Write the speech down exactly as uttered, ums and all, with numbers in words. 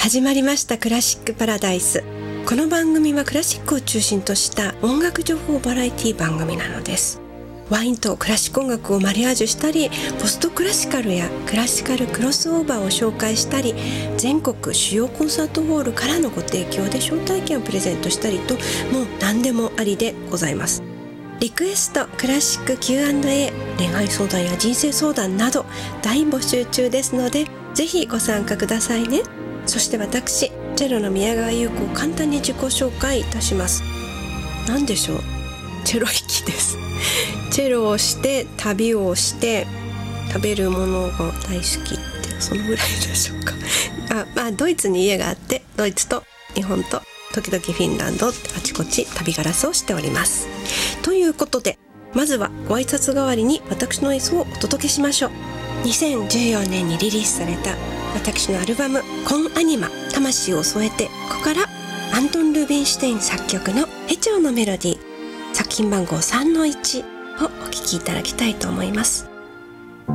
始まりましたクラシックパラダイス。この番組はクラシックを中心とした音楽情報バラエティ番組なのです。ワインとクラシック音楽をマリアージュしたり、ポストクラシカルやクラシカルクロスオーバーを紹介したり、全国主要コンサートホールからのご提供で招待券をプレゼントしたりと、もう何でもありでございます。リクエスト、クラシック キューアンドエー、 恋愛相談や人生相談など大募集中ですので、ぜひご参加くださいね。そして私、チェロの宮川優子を簡単に自己紹介いたします。何でしょう、チェロ弾きです。チェロをして旅をして食べるものが大好きって、そのぐらいでしょうか。あ、まあドイツに家があって、ドイツと日本と時々フィンランド、あちこち旅ガラスをしております。ということで、まずはご挨拶代わりに私の演奏をお届けしましょう。にせんじゅうよねんにリリースされた私のアルバム「コンアニマ魂を添えて」、ここからアントン・ルーベンシュテイン作曲の「ヘチョウのメロディー」、作品番号 さんのいち をお聴きいただきたいと思います。